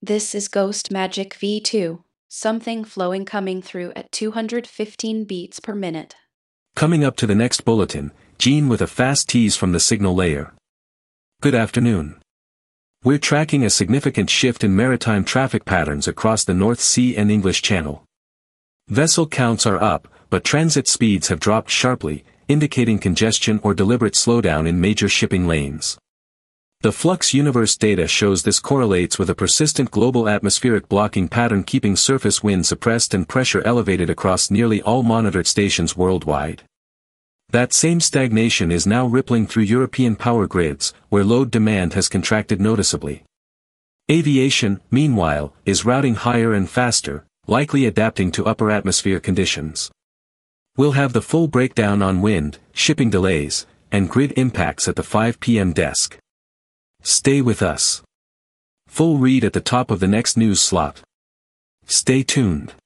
This is Ghost Magic V2. Something flowing coming through at 215 beats per minute. Coming up to the next bulletin, Gene with a fast tease from the signal layer. Good afternoon. We're tracking a significant shift in maritime traffic patterns across the North Sea and English Channel. Vessel counts are up, but transit speeds have dropped sharply, indicating congestion or deliberate slowdown in major shipping lanes. The Flux Universe data shows this correlates with a persistent global atmospheric blocking pattern keeping surface wind suppressed and pressure elevated across nearly all monitored stations worldwide. That same stagnation is now rippling through European power grids, where load demand has contracted noticeably. Aviation, meanwhile, is routing higher and faster, likely adapting to upper atmosphere conditions. We'll have the full breakdown on wind, shipping delays, and grid impacts at the 5 p.m. desk. Stay with us. Full read at the top of the next news slot. Stay tuned.